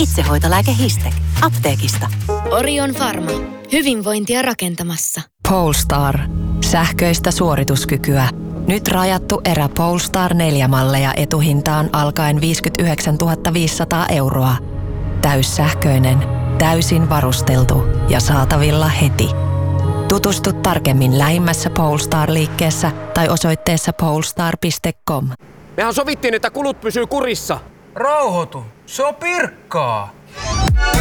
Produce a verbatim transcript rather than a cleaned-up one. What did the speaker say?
Itsehoitolääke Histek. Apteekista. Orion Pharma. Hyvinvointia rakentamassa. Polestar. Sähköistä suorituskykyä. Nyt rajattu erä Polestar neljä-malleja etuhintaan alkaen viisikymmentäyhdeksäntuhatta viisisataa euroa. Täyssähköinen, täysin varusteltu ja saatavilla heti. Tutustu tarkemmin lähimmässä Polestar-liikkeessä tai osoitteessa polestar piste com. Mehän sovittiin, että kulut pysyy kurissa. Rauhoitu, se on Pirkkaa.